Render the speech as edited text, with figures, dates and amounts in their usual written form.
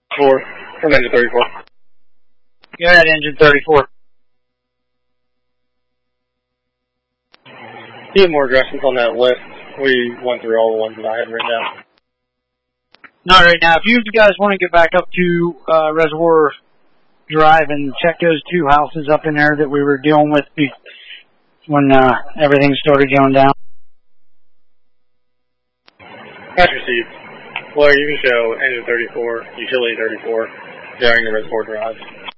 4 from engine 34. Go ahead, engine 34. Do you have more directions on that list? We went through all the ones that I had written down. Not right now. If you guys want to get back up to Reservoir Drive and check those 2 houses up in there that we were dealing with when everything started going down. That's received. Well, you can show engine 34, utility 34 during the Reservoir Drive.